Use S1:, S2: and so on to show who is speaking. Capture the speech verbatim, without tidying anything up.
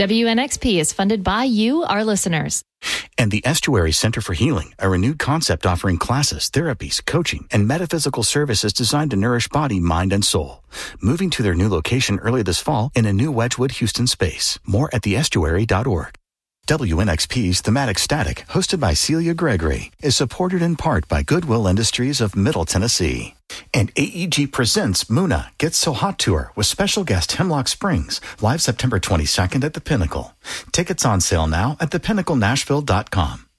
S1: W N X P is funded by you, our listeners.
S2: And the Estuary Center for Healing, a renewed concept offering classes, therapies, coaching, and metaphysical services designed to nourish body, mind, and soul. Moving to their new location early this fall in a new Wedgwood, Houston space. More at the estuary dot org. W N X P's Thematic Static, hosted by Celia Gregory, is supported in part by Goodwill Industries of Middle Tennessee. And A E G presents Muna Gets So Hot Tour with special guest Hemlock Springs, live September twenty-second at the Pinnacle. Tickets on sale now at the pinnacle nashville dot com.